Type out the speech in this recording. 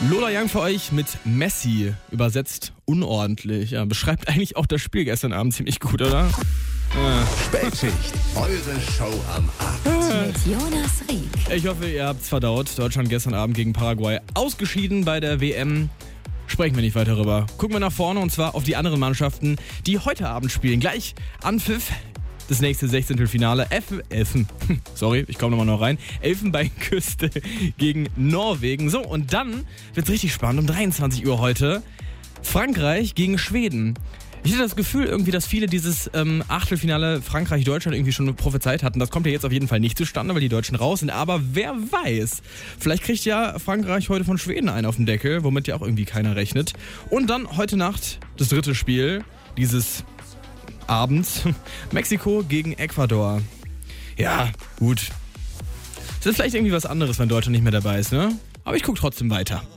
Lola Young für euch mit Messi, übersetzt unordentlich. Ja, beschreibt eigentlich auch das Spiel gestern Abend ziemlich gut, oder? Spätschicht, eure Show am Abend. Mit Jonas Rieck. Ich hoffe, ihr habt's verdaut. Deutschland gestern Abend gegen Paraguay ausgeschieden bei der WM. Sprechen wir nicht weiter darüber. Gucken wir nach vorne und zwar auf die anderen Mannschaften, die heute Abend spielen. Gleich Anpfiff. Das nächste 16. Finale. Sorry, ich komme nochmal noch rein. Elfenbeinküste gegen Norwegen. So, und dann wird's richtig spannend. Um 23 Uhr heute Frankreich gegen Schweden. Ich hatte das Gefühl irgendwie, dass viele dieses Achtelfinale Frankreich-Deutschland irgendwie schon prophezeit hatten. Das kommt ja jetzt auf jeden Fall nicht zustande, weil die Deutschen raus sind. Aber wer weiß, vielleicht kriegt ja Frankreich heute von Schweden einen auf den Deckel, womit ja auch irgendwie keiner rechnet. Und dann heute Nacht das dritte Spiel dieses Abends. Mexiko gegen Ecuador. Ja, gut. Das ist vielleicht irgendwie was anderes, wenn Deutschland nicht mehr dabei ist, ne? Aber ich gucke trotzdem weiter.